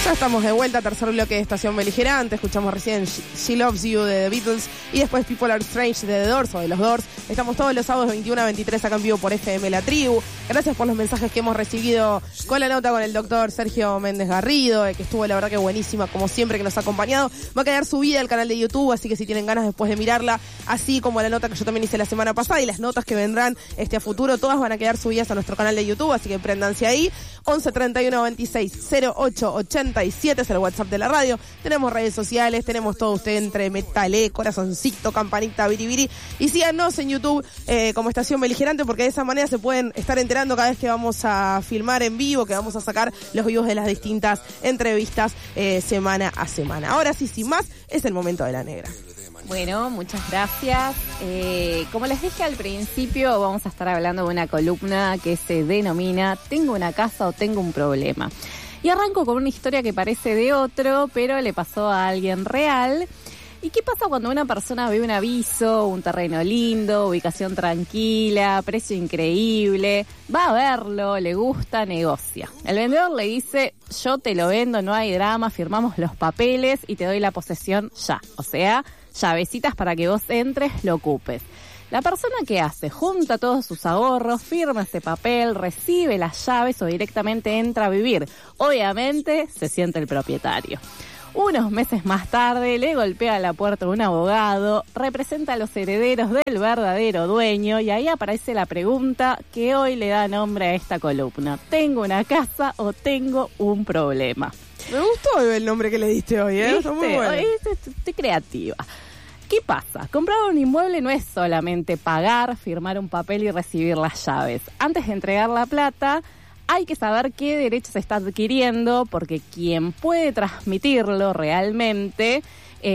Ya estamos de vuelta, tercer bloque de Estación Beligerante. Escuchamos recién She Loves You de The Beatles y después People Are Strange de The Doors o de los Doors. Estamos todos los sábados 21 a 23 acá en vivo por FM La Tribu. Gracias por los mensajes que hemos recibido con la nota con el doctor Sergio Méndez Garrido, que estuvo la verdad que buenísima, como siempre, que nos ha acompañado. Va a quedar subida al canal de YouTube, así que si tienen ganas después de mirarla, así como la nota que yo también hice la semana pasada y las notas que vendrán a futuro, todas van a quedar subidas a nuestro canal de YouTube, así que préndanse ahí. 11 31 26 08 87 es el WhatsApp de la radio. Tenemos redes sociales, tenemos todo usted entre metalé, corazoncito, campanita, biribiri. Y síganos en YouTube como Estación Beligerante, porque de esa manera se pueden estar enterando cada vez que vamos a filmar en vivo, que vamos a sacar los vivos de las distintas entrevistas semana a semana. Ahora sí, sin más, es el momento de la negra. Bueno, muchas gracias. Como les dije al principio, vamos a estar hablando de una columna que se denomina ¿Tengo una casa o tengo un problema? Y arranco con una historia que parece de otro, pero le pasó a alguien real. ¿Y qué pasa cuando una persona ve un aviso, un terreno lindo, ubicación tranquila, precio increíble? Va a verlo, le gusta, negocia. El vendedor le dice, yo te lo vendo, no hay drama, firmamos los papeles y te doy la posesión ya. O sea, llavecitas para que vos entres, lo ocupes. La persona que hace, junta todos sus ahorros, firma este papel, recibe las llaves o directamente entra a vivir. Obviamente se siente el propietario. Unos meses más tarde le golpea la puerta un abogado, representa a los herederos del verdadero dueño y ahí aparece la pregunta que hoy le da nombre a esta columna. ¿Tengo una casa o tengo un problema? Me gustó el nombre que le diste hoy, ¿eh? Está muy bueno. Estoy creativa. ¿Qué pasa? Comprar un inmueble no es solamente pagar, firmar un papel y recibir las llaves. Antes de entregar la plata, hay que saber qué derecho se está adquiriendo, porque quien puede transmitirlo realmente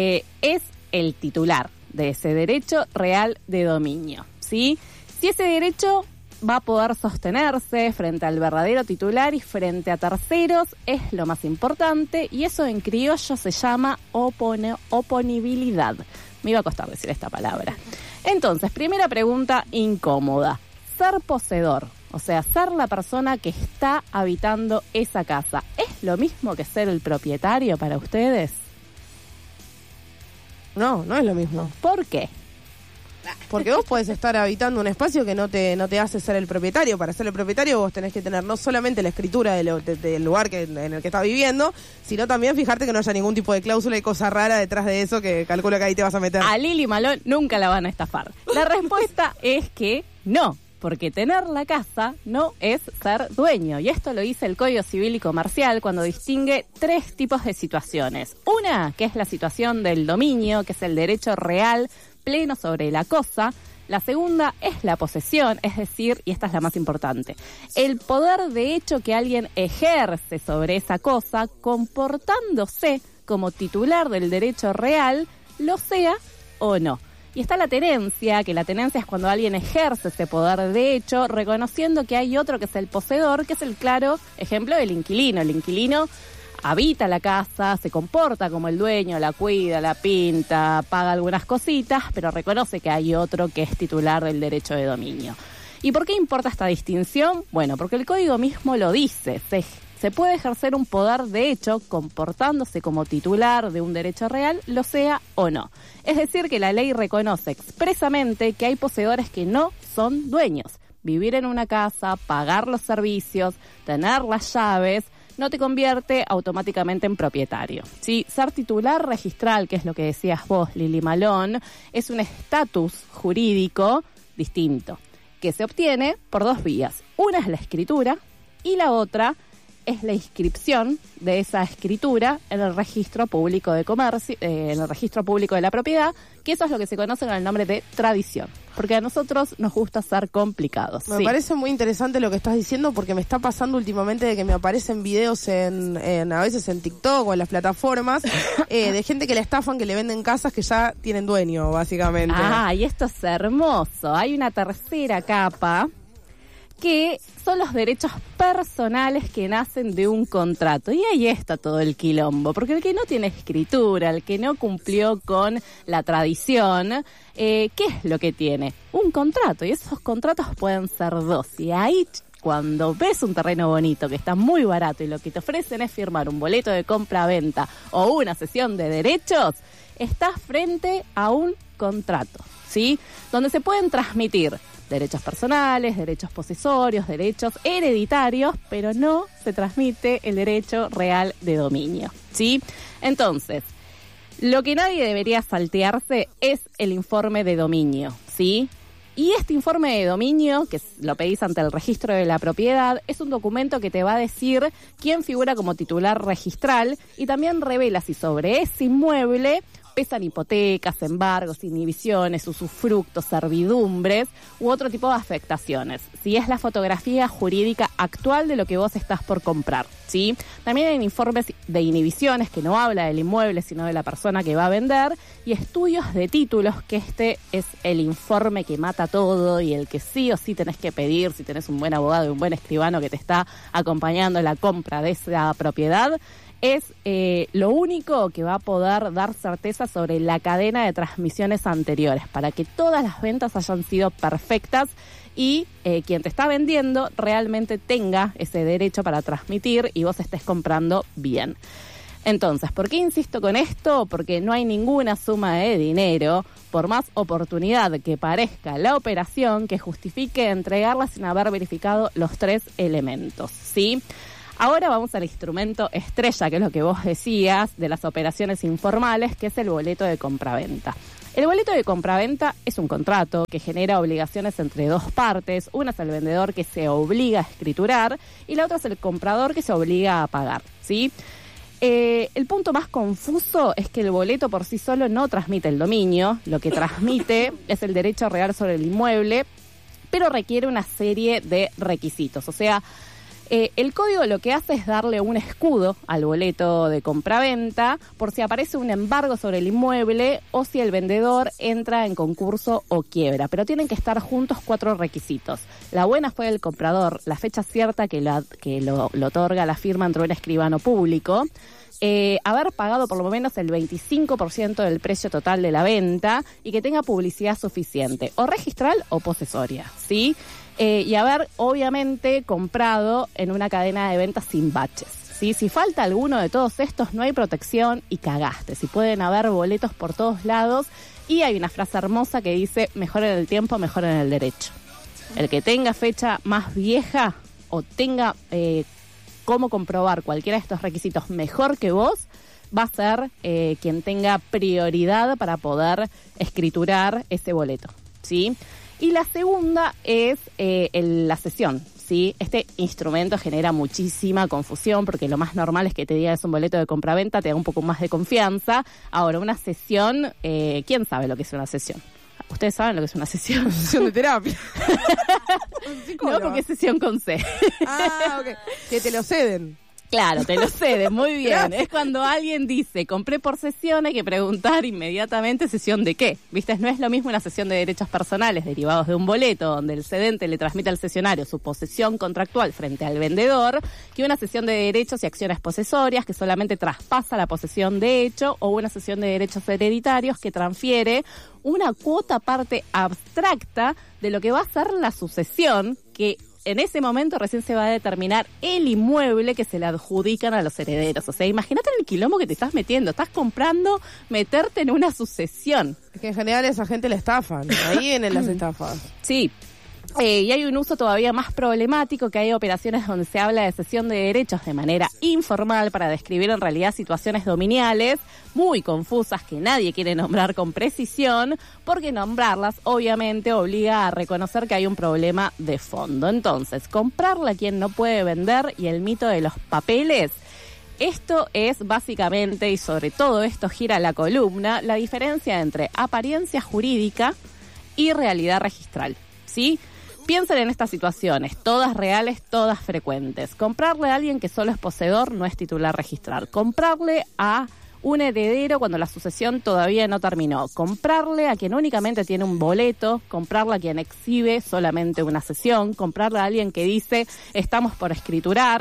es el titular de ese derecho real de dominio, ¿sí? Si ese derecho va a poder sostenerse frente al verdadero titular y frente a terceros, es lo más importante, y eso en criollo se llama oponibilidad. Me iba a costar decir esta palabra. Entonces, primera pregunta incómoda. Ser poseedor, o sea, ser la persona que está habitando esa casa, ¿es lo mismo que ser el propietario para ustedes? No, no es lo mismo. ¿Por qué? Porque vos podés estar habitando un espacio que no te hace ser el propietario. Para ser el propietario vos tenés que tener no solamente la escritura del lugar en el que estás viviendo, sino también fijarte que no haya ningún tipo de cláusula y cosa rara detrás de eso, que calculo que ahí te vas a meter. A Lili Malón nunca la van a estafar. La respuesta es que no, porque tener la casa no es ser dueño. Y esto lo dice el Código Civil y Comercial cuando distingue 3 tipos de situaciones. Una, que es la situación del dominio, que es el derecho real pleno sobre la cosa. La segunda es la posesión, es decir, y esta es la más importante, el poder de hecho que alguien ejerce sobre esa cosa, comportándose como titular del derecho real, lo sea o no. Y está la tenencia, que la tenencia es cuando alguien ejerce ese poder de hecho, reconociendo que hay otro que es el poseedor, que es el claro ejemplo del inquilino. El inquilino habita la casa, se comporta como el dueño, la cuida, la pinta, paga algunas cositas, pero reconoce que hay otro que es titular del derecho de dominio. ¿Y por qué importa esta distinción? Bueno, porque el código mismo lo dice. Se puede ejercer un poder de hecho comportándose como titular de un derecho real, lo sea o no. Es decir, que la ley reconoce expresamente que hay poseedores que no son dueños. Vivir en una casa, pagar los servicios, tener las llaves, no te convierte automáticamente en propietario. ¿Sí? Ser titular registral, que es lo que decías vos, Lili Malón, es un estatus jurídico distinto, que se obtiene por 2 vías. Una es la escritura y la otra es la inscripción de esa escritura en el registro público de comercio, en el registro público de la propiedad, que eso es lo que se conoce con el nombre de tradición, porque a nosotros nos gusta ser complicados. Me parece muy interesante lo que estás diciendo, porque me está pasando últimamente de que me aparecen videos a veces en TikTok o en las plataformas de gente que le estafan, que le venden casas que ya tienen dueño, básicamente. Ah, y esto es hermoso. Hay una tercera capa, que son los derechos personales que nacen de un contrato. Y ahí está todo el quilombo, porque el que no tiene escritura, el que no cumplió con la tradición, ¿qué es lo que tiene? Un contrato, y esos contratos pueden ser 2. Y ahí cuando ves un terreno bonito que está muy barato y lo que te ofrecen es firmar un boleto de compra-venta o una cesión de derechos, estás frente a un contrato, ¿sí? Donde se pueden transmitir derechos personales, derechos posesorios, derechos hereditarios, pero no se transmite el derecho real de dominio, ¿sí? Entonces, lo que nadie debería saltearse es el informe de dominio, ¿sí? Y este informe de dominio, que lo pedís ante el registro de la propiedad, es un documento que te va a decir quién figura como titular registral y también revela si sobre ese inmueble pesan hipotecas, embargos, inhibiciones, usufructos, servidumbres u otro tipo de afectaciones. Si es la fotografía jurídica actual de lo que vos estás por comprar, ¿sí? También hay informes de inhibiciones que no habla del inmueble, sino de la persona que va a vender, y estudios de títulos, que este es el informe que mata todo y el que sí o sí tenés que pedir si tenés un buen abogado y un buen escribano que te está acompañando en la compra de esa propiedad. Es lo único que va a poder dar certeza sobre la cadena de transmisiones anteriores, para que todas las ventas hayan sido perfectas y quien te está vendiendo realmente tenga ese derecho para transmitir y vos estés comprando bien. Entonces, ¿por qué insisto con esto? Porque no hay ninguna suma de dinero, por más oportunidad que parezca la operación, que justifique entregarla sin haber verificado los 3 elementos, ¿sí? Ahora vamos al instrumento estrella, que es lo que vos decías, de las operaciones informales, que es el boleto de compraventa. El boleto de compraventa es un contrato que genera obligaciones entre dos partes. Una es el vendedor, que se obliga a escriturar, y la otra es el comprador, que se obliga a pagar, ¿sí? El punto más confuso es que el boleto por sí solo no transmite el dominio. Lo que transmite es el derecho real sobre el inmueble, pero requiere una serie de requisitos. O sea, el código lo que hace es darle un escudo al boleto de compraventa por si aparece un embargo sobre el inmueble o si el vendedor entra en concurso o quiebra. Pero tienen que estar juntos 4 requisitos. La buena fe del comprador, la fecha cierta que lo otorga la firma entre un escribano público, haber pagado por lo menos el 25% del precio total de la venta y que tenga publicidad suficiente, o registral o posesoria, ¿sí? Y haber, obviamente, comprado en una cadena de ventas sin baches, ¿sí? Si falta alguno de todos estos, no hay protección y cagaste. Si pueden haber boletos por todos lados, y hay una frase hermosa que dice: mejor en el tiempo, mejor en el derecho. El que tenga fecha más vieja o tenga cómo comprobar cualquiera de estos requisitos mejor que vos, va a ser quien tenga prioridad para poder escriturar ese boleto, ¿sí? Y la segunda es la cesión, ¿sí? Este instrumento genera muchísima confusión porque lo más normal es que te diga es un boleto de compraventa, te da un poco más de confianza. Ahora, una cesión, ¿quién sabe lo que es una cesión? ¿Ustedes saben lo que es una sesión? Una sesión de terapia. No, porque es sesión con C. Ah, ok. Que te lo ceden. Claro, te lo cede, muy bien. Gracias. Es cuando alguien dice, compré por cesión, hay que preguntar inmediatamente cesión de qué. ¿Viste? No es lo mismo una cesión de derechos personales derivados de un boleto, donde el cedente le transmite al cesionario su posesión contractual frente al vendedor, que una cesión de derechos y acciones posesorias, que solamente traspasa la posesión de hecho, o una cesión de derechos hereditarios que transfiere una cuota parte abstracta de lo que va a ser la sucesión, que en ese momento recién se va a determinar el inmueble que se le adjudican a los herederos. O sea, imagínate el quilombo que te estás metiendo. Estás comprando meterte en una sucesión. Es que en general esa gente la estafan. Ahí vienen las estafas. Sí. Y hay un uso todavía más problemático, que hay operaciones donde se habla de cesión de derechos de manera informal para describir en realidad situaciones dominiales muy confusas que nadie quiere nombrar con precisión, porque nombrarlas obviamente obliga a reconocer que hay un problema de fondo. Entonces, comprarle a quien no puede vender y el mito de los papeles. Esto es básicamente, y sobre todo esto gira la columna, la diferencia entre apariencia jurídica y realidad registral, ¿sí? Piensen en estas situaciones, todas reales, todas frecuentes. Comprarle a alguien que solo es poseedor no es titular registral. Comprarle a un heredero cuando la sucesión todavía no terminó. Comprarle a quien únicamente tiene un boleto. Comprarle a quien exhibe solamente una cesión. Comprarle a alguien que dice estamos por escriturar.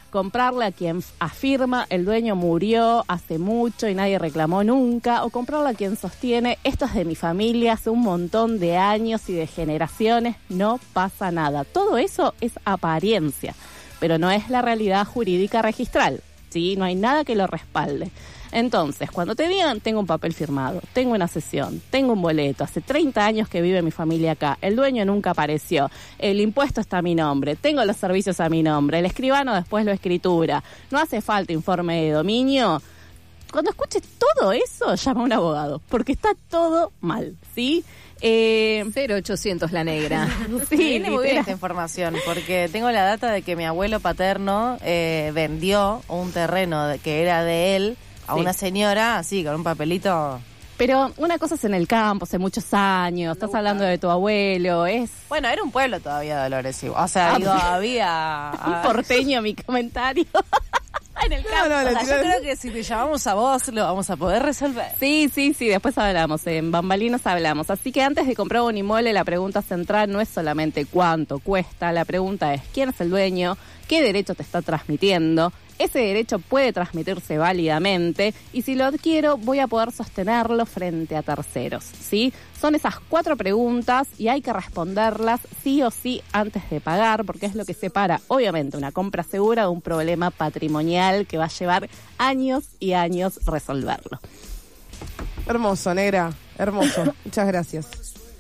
comprarle a quien afirma el dueño murió hace mucho y nadie reclamó nunca, o comprarle a quien sostiene esto es de mi familia hace un montón de años y de generaciones, no pasa nada. Todo eso es apariencia, pero no es la realidad jurídica registral, ¿sí? No hay nada que lo respalde. Entonces, cuando te digan, tengo un papel firmado, tengo una cesión, tengo un boleto, hace 30 años que vive mi familia acá, el dueño nunca apareció, el impuesto está a mi nombre, tengo los servicios a mi nombre, el escribano después lo escritura, no hace falta informe de dominio. Cuando escuches todo eso, llama a un abogado, porque está todo mal, ¿sí? 0800 la negra. Sí, viene muy bien esta información, porque tengo la data de que mi abuelo paterno vendió un terreno que era de él a una señora, así, con un papelito. Pero una cosa es en el campo, hace muchos años, estás hablando de tu abuelo, es... Bueno, era un pueblo todavía, Dolores, igual. O sea, digo, había... Un porteño mi comentario. En el campo. No, yo creo que si te llamamos a vos, lo vamos a poder resolver. Sí, después hablamos, en Bambalinos hablamos. Así que antes de comprar un inmueble, la pregunta central no es solamente cuánto cuesta, la pregunta es quién es el dueño, qué derecho te está transmitiendo. Ese derecho puede transmitirse válidamente y si lo adquiero voy a poder sostenerlo frente a terceros, ¿sí? Son esas 4 preguntas y hay que responderlas sí o sí antes de pagar porque es lo que separa, obviamente, una compra segura de un problema patrimonial que va a llevar años y años resolverlo. Hermoso, negra, hermoso. Muchas gracias.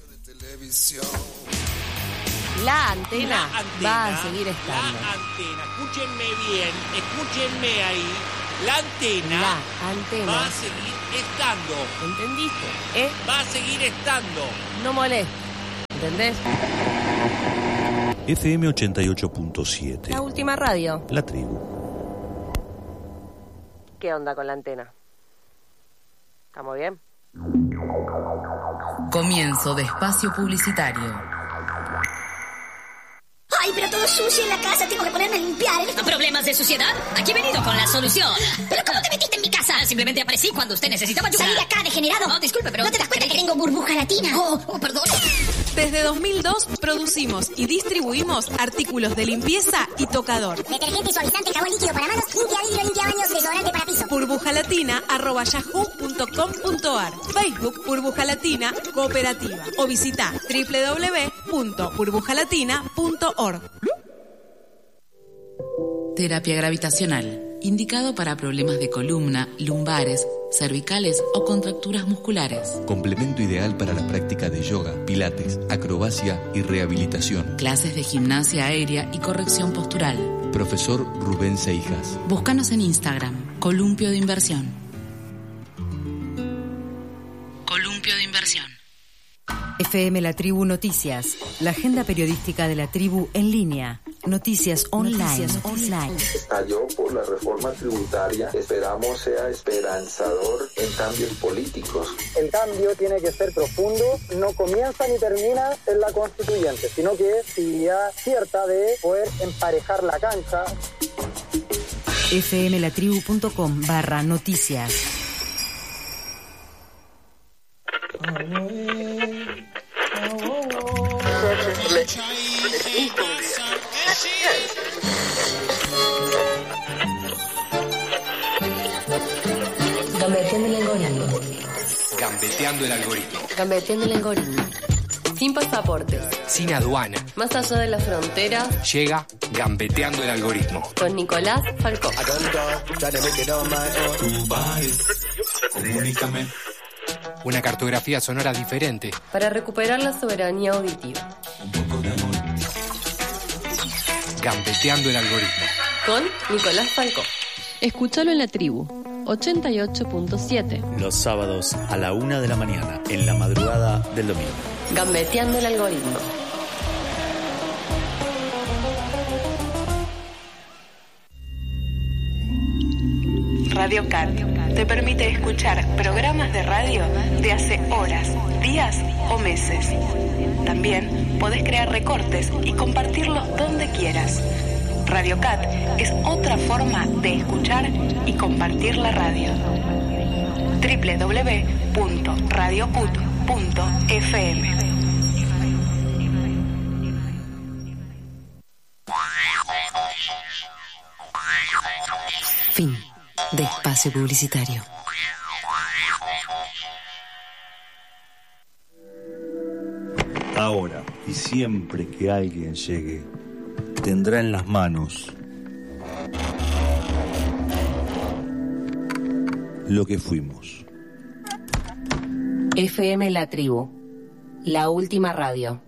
La antena va a seguir estando. La antena, escúchenme bien, escúchenme ahí. La antena va a seguir estando. ¿Entendiste? Va a seguir estando. No molestes. ¿Entendés? FM 88.7. La última radio. La tribu. ¿Qué onda con la antena? ¿Estamos bien? Comienzo de espacio publicitario. Ay, pero todo sucio en la casa, tengo que ponerme a limpiar. ¿Problemas de suciedad? Aquí he venido con la solución. ¿Pero cómo te metiste en mi casa? Simplemente aparecí cuando usted necesitaba ayuda. Salí de acá, degenerado. Oh, disculpe, pero... ¿No te das cuenta que tengo burbuja latina? Oh, perdón. Desde 2002 producimos y distribuimos artículos de limpieza y tocador. Detergente, suavizante, jabón líquido para manos, limpia vidrio, limpia baños, desodorante para piso. burbujalatina@yahoo.com.ar. Facebook Burbuja Latina Cooperativa o visita www.burbujalatina.org. Terapia gravitacional, indicado para problemas de columna, lumbares, cervicales o contracturas musculares. Complemento ideal para la práctica de yoga, pilates, acrobacia y rehabilitación. Clases de gimnasia aérea y corrección postural. Profesor Rubén Seijas. Búscanos en Instagram, Columpio de Inversión. Columpio de Inversión. FM La Tribu Noticias, la agenda periodística de la tribu en línea. Noticias online. Estalló por la reforma tributaria, esperamos sea esperanzador en cambios políticos. El cambio tiene que ser profundo, no comienza ni termina en la constituyente, sino que es posibilidad cierta de poder emparejar la cancha. fmlatribu.com/noticias. Gambeteando el algoritmo. Gambeteando el algoritmo. Gambeteando el algoritmo. Sin pasaportes. Sin aduana. Más allá de la frontera. Llega Gambeteando el algoritmo. Con Nicolás Falcó. Comunícame. Una cartografía sonora diferente. Para recuperar la soberanía auditiva. Un poco de amor. Gambeteando el algoritmo. Con Nicolás Falcó. Escúchalo en la tribu. 88.7. Los sábados a la 1 de la mañana, en la madrugada del domingo. Gambeteando el algoritmo. Radio Cat te permite escuchar programas de radio de hace horas, días o meses. También podés crear recortes y compartirlos donde quieras. Radio Cat es otra forma de escuchar y compartir la radio. www.radiocut.fm. Fin de espacio publicitario. Ahora y siempre que alguien llegue, tendrá en las manos lo que fuimos. FM La Tribu, la última radio.